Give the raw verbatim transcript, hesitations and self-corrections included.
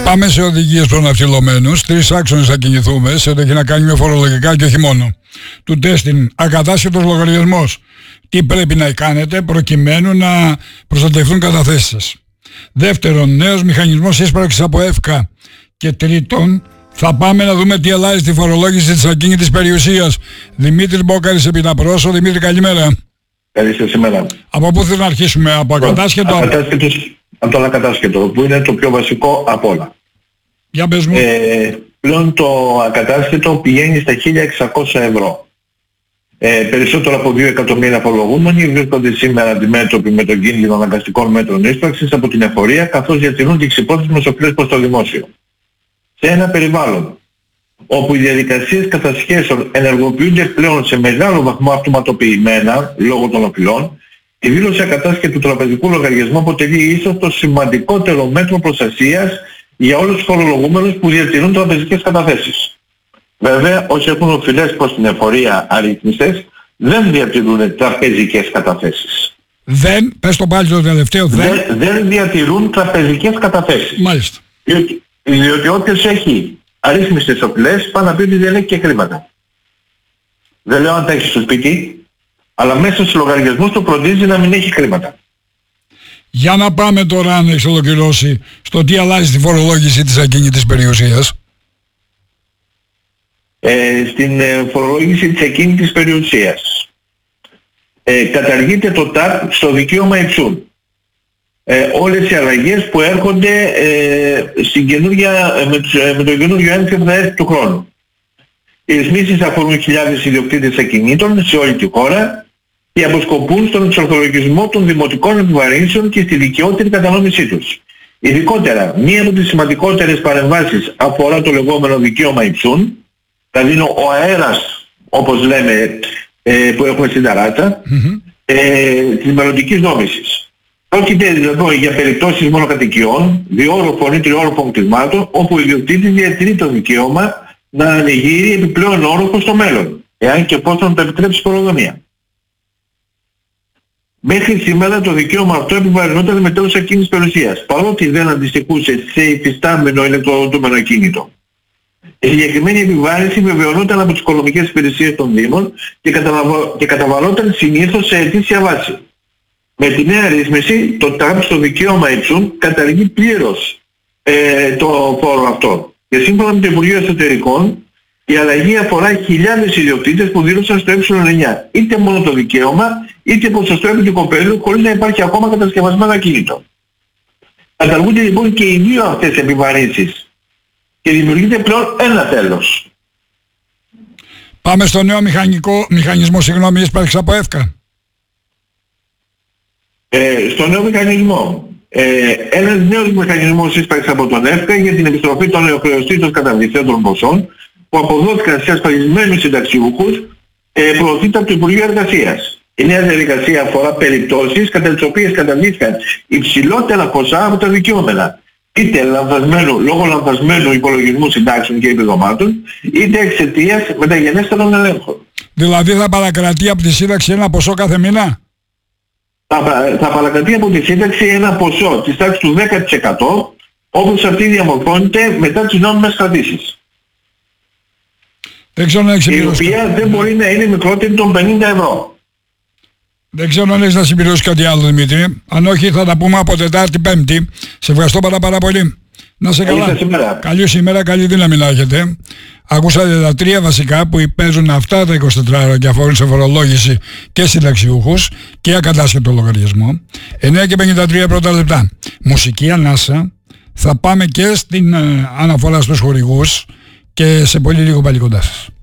πάμε σε οδηγίες προναυτιλωμένους. Τρεις άξονες θα κινηθούμε σε ό,τι έχει να κάνει με φορολογικά και όχι μόνο. Του τέστην ακατάσχετος λογαριασμός. Τι πρέπει να κάνετε προκειμένου να προστατευτούν καταθέσεις σας. Δεύτερον, νέος μηχανισμός ίσπραξης από ΕΦΚΑ. Και τρίτον, θα πάμε να δούμε τι αλλάζει στη φορολόγηση της ακίνητης περιουσίας. Δημήτρη Μπόκαρης επί τα πρόσω. Δημήτρη, καλημέρα. Καλή σήμερα. Από πού θέλω να αρχίσουμε, από ακατάσχετο? Ακατάσχετος, από το ακατάσχετο, που είναι το πιο βασικό από όλα. Για πες μου. Ε, πλέον το ακατάσχετο πηγαίνει στα χίλια εξακόσια ευρώ. Ε, περισσότερο από δύο εκατομμύρια φορολογούμενοι βρίσκονται σήμερα αντιμέτωποι με τον κίνδυνο αναγκαστικών μέτρων ίσπραξης από την εφορία, καθώς διατηρούν τις υπόθεσεις με οφειλές προς το δημόσιο. Σε ένα περιβάλλον όπου οι διαδικασίες κατασχέσεων ενεργοποιούνται πλέον σε μεγάλο βαθμό αυτοματοποιημένα λόγω των οφειλών, η δήλωση ακατάσχετου τραπεζικού λογαριασμού αποτελεί ίσως το σημαντικότερο μέτρο προστασίας για όλους τους φορολογούμενους που διατηρούν τραπεζικές καταθέσεις. Βέβαια, όσοι έχουν οφειλές προς την εφορία αρρύθμιστες δεν διατηρούν τραπεζικές καταθέσεις. Δεν, πες το πάλι το τελευταίο, δεν. Δεν, δεν διατηρούν τραπεζικές καταθέσεις. Μάλιστα. Διότι, διότι όποιος έχει αρρύθμιστες οφειλές πάει να πει ότι δεν έχει και χρήματα. Δεν λέω αν τα έχει στο σπίτι, αλλά μέσα στους λογαριασμούς του φροντίζει να μην έχει χρήματα. Για να πάμε τώρα, αν έχεις ολοκληρώσει, στο τι αλλάζει στη φορολόγηση της ακίνητης περιουσίας. Ε, στην ε, φορολόγηση της ακίνητης περιουσίας. Ε, καταργείται το ΤΑΠ στο δικαίωμα υψούν. Ε, όλες οι αλλαγές που έρχονται ε, στην καινούργια, ε, με, τους, ε, με το καινούργιο ένθιο που θα έρθει του χρόνου. Οι ρυθμίσεις αφορούν χιλιάδες ιδιοκτήτες ακινήτων σε όλη τη χώρα και αποσκοπούν στον εξορθολογισμό των δημοτικών επιβαρύνσεων και στη δικαιότερη κατανόμησή τους. Ειδικότερα, μία από τις σημαντικότερες παρεμβάσεις αφορά το λεγόμενο δικαίωμα υψούν, δηλαδή είναι ο αέρας, όπως λέμε, ε, που έχουμε στην ταράτσα, mm-hmm. ε, της μελλοντικής νόμισης. Πρόκειται δηλαδή για περιπτώσεις μονοκατοικιών, διόρροφων ή τριόρροφων κτισμάτων, όπου ο ιδιοκτήτης διατηρεί το δικαίωμα να ανοιγείρει επιπλέον όροφο στο μέλλον, εάν και εφόσον το επιτρέψει η φορολογία. Μέχρι σήμερα το δικαίωμα αυτό επιβαρυνόταν με τέλος ακίνητης περιουσίας, παρότι δεν αντιστοιχούσε σε υφιστάμενο ηλεκτροδοτούμενο ακίνητο. Η συγκεκριμένη επιβάρυνση βεβαιωνόταν από τις οικονομικές υπηρεσίες των Δήμων και, καταβα... και καταβαλόταν συνήθως σε αιτήσια βάση. Με τη νέα ρύθμιση, το ΤΑΠ στο δικαίωμα υψούν καταργεί πλήρως ε, το φόρο αυτό. Και σύμφωνα με το Υπουργείο Εσωτερικών, η αλλαγή αφορά χιλιάδες ιδιοκτήτες που δήλωσαν στο ε εννιά, είτε μόνο το δικαίωμα, είτε ποσοστό επί του κοπέλου, χωρίς να υπάρχει ακόμα κατασκευασμένο ακίνητο. Καταργούνται λοιπόν και οι δύο αυτές επιβαρύνσεις και δημιουργείται πλέον ένα τέλος. Πάμε στο νέο μηχανικό, μηχανισμό συγγνώμη, ίσπραξης από ΕΦΚΑ. Ε, στο νέο μηχανισμό. Ε, ένας νέος μηχανισμός ίσπραξης από τον ΕΦΚΑ για την επιστροφή των νεοχρεωστήτων καταβληθέντων ποσών που αποδόθηκαν σε ασφαλισμένους συνταξιούχους ε, προωθείται από το Υπουργείο Εργασίας. Η νέα διαδικασία αφορά περιπτώσεις κατά τις οποίες καταβλήθηκαν υψηλότερα ποσά από τα δικαιώμενα, είτε λανθασμένου, λόγω λανθασμένου υπολογισμού συντάξεων και επιδομάτων, είτε εξαιτίας μεταγενέστερων ελέγχων. Δηλαδή θα παρακρατεί από τη σύνταξη ένα ποσό κάθε μήνα? Θα, θα παρακρατεί από τη σύνταξη ένα ποσό της τάξης του δέκα τοις εκατό, όπως αυτή διαμορφώνεται μετά τις νόμιμες κρατήσεις. Δεν ξέρω να έχεις η οποία δεν μπορεί να είναι μικρότερη των πενήντα ευρώ. Δεν ξέρω αν έχεις να συμπληρώσεις κάτι άλλο, Δημήτρη. Αν όχι, θα τα πούμε από Τετάρτη Πέμπτη. Σε ευχαριστώ πάρα, πάρα πολύ. Να σε καλά. Καλή σήμερα, καλή δύναμη να έχετε. Ακούσατε τα τρία βασικά που παίζουν αυτά τα είκοσι τέσσερα ώρα και αφορούν σε φορολόγηση και συνταξιούχους και ακατάσχετο λογαριασμό. εννιά και πενήντα τρία πρώτα λεπτά. Μουσική ανάσα. Θα πάμε και στην ε, αναφορά στους χορηγούς και σε πολύ λίγο πάλι κοντά σας.